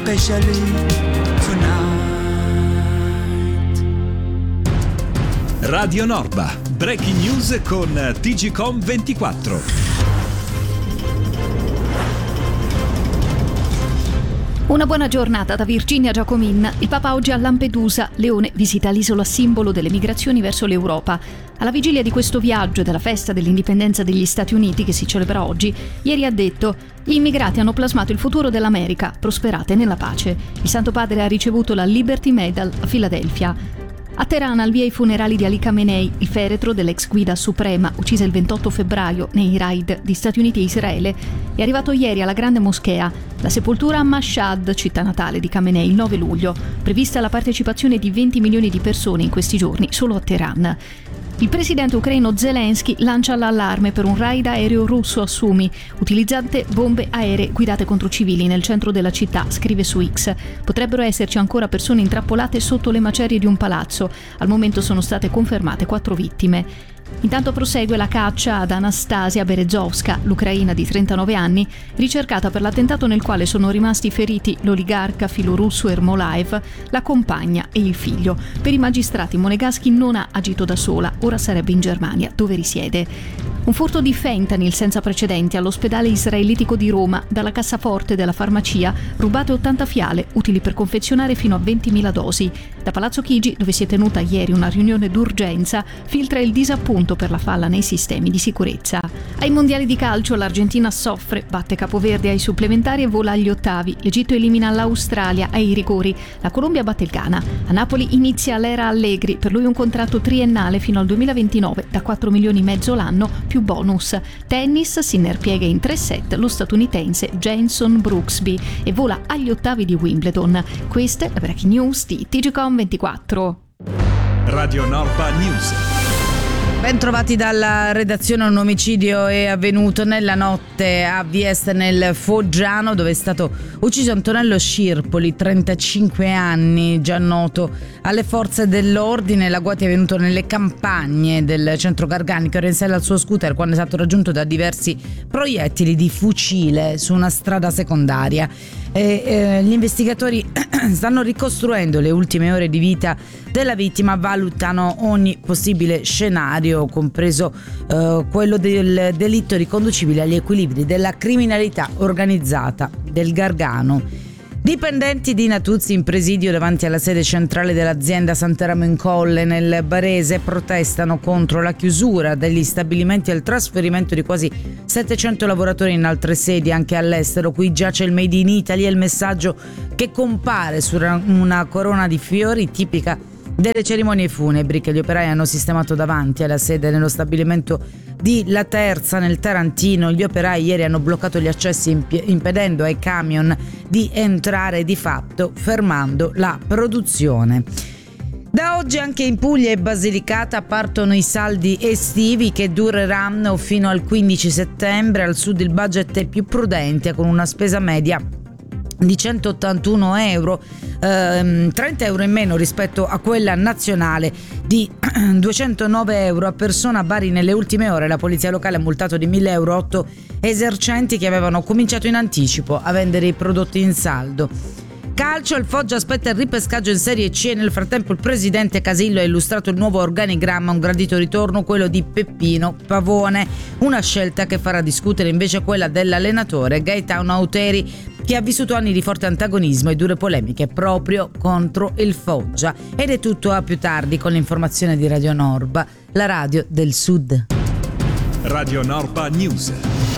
especially tonight. Radio Norba, breaking news con TGcom 24. Una buona giornata da Virginia Giacomin. Il Papa oggi a Lampedusa. Leone visita l'isola simbolo delle migrazioni verso l'Europa. Alla vigilia di questo viaggio e della festa dell'indipendenza degli Stati Uniti che si celebra oggi, ieri ha detto: gli immigrati hanno plasmato il futuro dell'America, prosperate nella pace. Il Santo Padre ha ricevuto la Liberty Medal a Filadelfia. A Teheran, al via i funerali di Ali Khamenei, il feretro dell'ex guida suprema, uccisa il 28 febbraio nei raid di Stati Uniti e Israele, è arrivato ieri alla Grande Moschea. La sepoltura a Mashhad, città natale di Khamenei, il 9 luglio. Prevista la partecipazione di 20 milioni di persone in questi giorni solo a Teheran. Il presidente ucraino Zelensky lancia l'allarme per un raid aereo russo a Sumi, utilizzante bombe aeree guidate contro civili nel centro della città, scrive su X. Potrebbero esserci ancora persone intrappolate sotto le macerie di un palazzo. Al momento sono state confermate 4 vittime. Intanto prosegue la caccia ad Anastasia Berezovska, l'ucraina di 39 anni, ricercata per l'attentato nel quale sono rimasti feriti l'oligarca filorusso Ermolaev, la compagna e il figlio. Per i magistrati Monegaschi non ha agito da sola, ora sarebbe in Germania, dove risiede. Un furto di fentanyl senza precedenti all'ospedale israelitico di Roma. Dalla cassaforte della farmacia rubate 80 fiale, utili per confezionare fino a 20.000 dosi. Da Palazzo Chigi, dove si è tenuta ieri una riunione d'urgenza, filtra il disappunto per la falla nei sistemi di sicurezza. Ai mondiali di calcio l'Argentina soffre, batte Capoverde ai supplementari e vola agli ottavi. L'Egitto elimina l'Australia ai rigori. La Colombia batte il Ghana. A Napoli inizia l'era Allegri, per lui un contratto triennale fino al 2029 da 4 milioni e mezzo l'anno più bonus. Tennis, Sinner piega in 3 set lo statunitense Jenson Brooksby e vola agli ottavi di Wimbledon. Queste le breaking news di TGcom 24. Radio Norba News. Ben trovati dalla redazione. Un omicidio è avvenuto nella notte a Vieste nel Foggiano, dove è stato ucciso Antonello Scirpoli, 35 anni, già noto alle forze dell'ordine. L'agguato è avvenuto nelle campagne del centro Garganico. Era in sella al suo scooter quando è stato raggiunto da diversi proiettili di fucile su una strada secondaria. Gli investigatori stanno ricostruendo le ultime ore di vita della vittima, valutano ogni possibile scenario, compreso quello del delitto riconducibile agli equilibri della criminalità organizzata del Gargano. Dipendenti di Natuzzi in presidio davanti alla sede centrale dell'azienda Santeramo in Colle nel Barese protestano contro la chiusura degli stabilimenti e il trasferimento di quasi 700 lavoratori in altre sedi anche all'estero. Qui giace il Made in Italy e il messaggio che compare su una corona di fiori tipica delle cerimonie funebri che gli operai hanno sistemato davanti alla sede nello stabilimento di La Terza nel Tarantino. Gli operai ieri hanno bloccato gli accessi impedendo ai camion di entrare, di fatto fermando la produzione. Da oggi anche in Puglia e Basilicata partono i saldi estivi che dureranno fino al 15 settembre. Al sud il budget è più prudente, con una spesa media di 181 euro, 30 euro in meno rispetto a quella nazionale di 209 euro a persona. A Bari nelle ultime ore la polizia locale ha multato di 1.000 euro 8 esercenti che avevano cominciato in anticipo a vendere i prodotti in saldo. Calcio, il Foggia aspetta il ripescaggio in Serie C e nel frattempo il presidente Casillo ha illustrato il nuovo organigramma, un gradito ritorno quello di Peppino Pavone, una scelta che farà discutere invece quella dell'allenatore Gaetano Auteri, che ha vissuto anni di forte antagonismo e dure polemiche proprio contro il Foggia. Ed è tutto, a più tardi con l'informazione di Radio Norba, la radio del Sud. Radio Norba News.